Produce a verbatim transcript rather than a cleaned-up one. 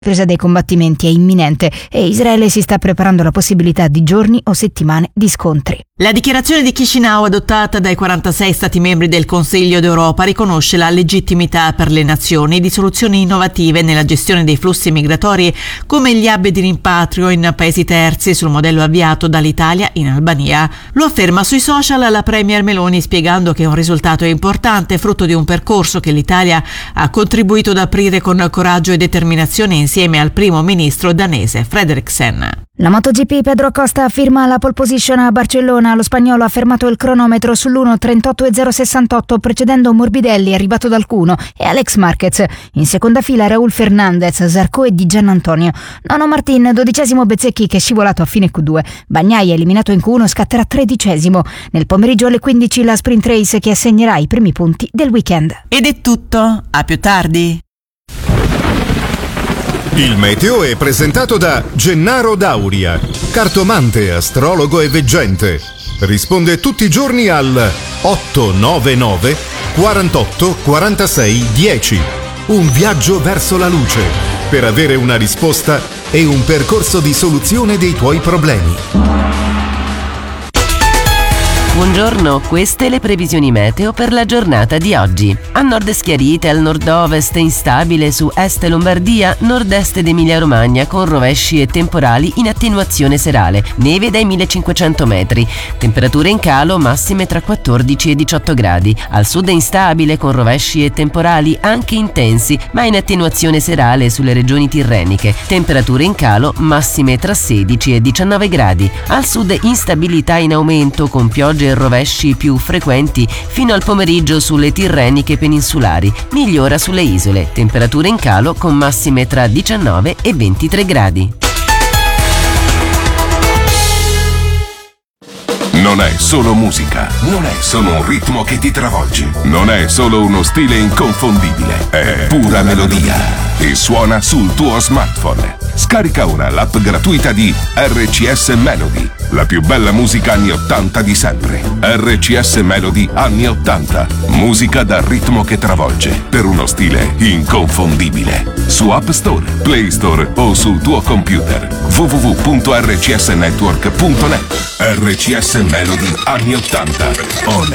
ripresa dei combattimenti è imminente e Israele si sta preparando alla possibilità di giorni o settimane di scontri. La dichiarazione di Chisinau, adottata dai quarantasei Stati membri del Consiglio d'Europa, riconosce la legittimità per le nazioni di soluzioni innovative nella gestione dei flussi migratori, come gli hub di rimpatrio in paesi terzi sul modello avviato dall'Italia in Albania. Lo afferma sui social la premier Meloni, spiegando che è un risultato importante, frutto di un percorso che l'Italia ha contribuito ad aprire con coraggio e determinazione insieme al primo ministro danese Frederiksen. La MotoGP, Pedro Acosta firma la pole position a Barcellona. Lo spagnolo ha fermato il cronometro sull'uno trentotto e zero sessantotto, precedendo Morbidelli, arrivato dal Q uno, e Alex Marquez. In seconda fila Raúl Fernandez, Zarco e Di Giannantonio. Nono Martin, dodicesimo Bezzecchi, che è scivolato a fine Q due. Bagnaia, eliminato in Q uno, scatterà tredicesimo. Nel pomeriggio alle quindici la sprint race che assegnerà i primi punti del weekend. Ed è tutto, a più tardi. Il meteo è presentato da Gennaro Dauria, cartomante, astrologo e veggente. Risponde tutti i giorni al otto nove nove quarantotto quarantasei dieci. Un viaggio verso la luce per avere una risposta e un percorso di soluzione dei tuoi problemi. Buongiorno, queste le previsioni meteo per la giornata di oggi. A nord schiarite, al nord-ovest instabile su est Lombardia, nord-est ed Emilia-Romagna con rovesci e temporali in attenuazione serale, neve dai millecinquecento metri, temperature in calo massime tra quattordici e diciotto gradi. Al sud instabile con rovesci e temporali anche intensi, ma in attenuazione serale sulle regioni tirreniche, temperature in calo massime tra sedici e diciannove gradi. Al sud instabilità in aumento con piogge e rovesci più frequenti fino al pomeriggio sulle tirreniche peninsulari, migliora sulle isole, temperature in calo con massime tra diciannove e ventitré gradi. Non è solo musica, non è solo un ritmo che ti travolge, non è solo uno stile inconfondibile, è pura melodia e suona sul tuo smartphone. Scarica ora l'app gratuita di R C S Melody, la più bella musica anni ottanta di sempre. R C S Melody anni ottanta, musica dal ritmo che travolge, per uno stile inconfondibile. Su App Store, Play Store o sul tuo computer. w w w punto r c s network punto net. R C S Melody anni ottanta. On